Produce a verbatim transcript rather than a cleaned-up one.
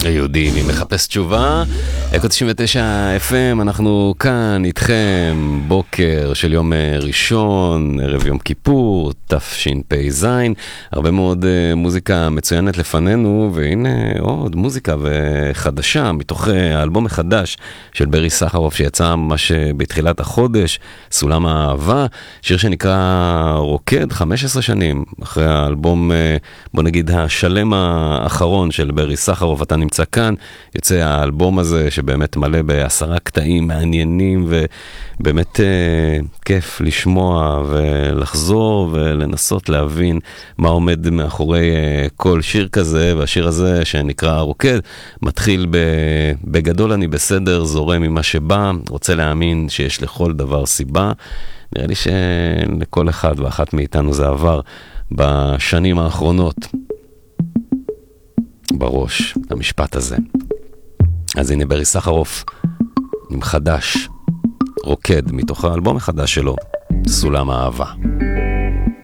היהודי, מי מחפש תשובה? אקו תשעים ותשע אף אם, אנחנו כאן איתכם, בוקר של יום ראשון, ערב יום כיפור, תשפ"ז, הרבה מאוד uh, מוזיקה מצוינת לפנינו, והנה עוד מוזיקה חדשה, מתוך uh, האלבום החדש של ברי סחרוף, שיצא ממש בתחילת החודש, סולם האהבה, שיר שנקרא רוקד, חמש עשרה שנים, אחרי האלבום, uh, בוא נגיד, השלם האחרון של ברי סחרוף, אתה נמצא כאן, יוצא האלבום הזה שבאמת מלא בעשרה קטעים מעניינים ובאמת אה, כיף לשמוע ולחזור ולנסות להבין מה עומד מאחורי אה, כל שיר כזה, והשיר הזה שנקרא רוקד מתחיל ב, בגדול אני בסדר, זורם ממה שבא, רוצה להאמין שיש לכל דבר סיבה. נראה לי שלכל אחד ואחת מאיתנו זה עבר בשנים האחרונות בראש, המשפט הזה. אז הנה ברי סחרוף עם חדש, רוקד, מתוך האלבום החדש שלו, סולם האהבה.